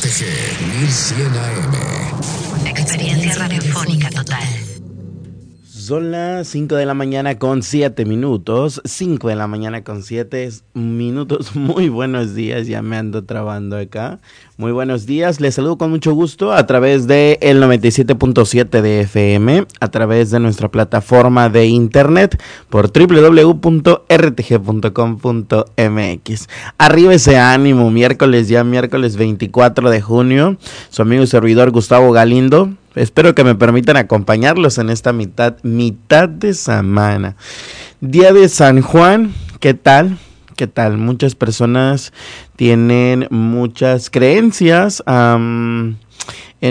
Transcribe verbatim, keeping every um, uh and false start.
T G mil cien A M. Experiencia radiofónica total. Son las cinco de la mañana con siete minutos. cinco de la mañana con siete minutos. Muy buenos días, ya me ando trabando acá. Muy buenos días, les saludo con mucho gusto a través de el noventa y siete punto siete de F M, a través de nuestra plataforma de internet por doble u doble u doble u punto r t g punto com punto m x. Arriba ese ánimo, miércoles, ya miércoles veinticuatro de junio, su amigo y servidor Gustavo Galindo. Espero que me permitan acompañarlos en esta mitad, mitad de semana. Día de San Juan, ¿qué tal? ¿Qué tal? Muchas personas tienen muchas creencias um,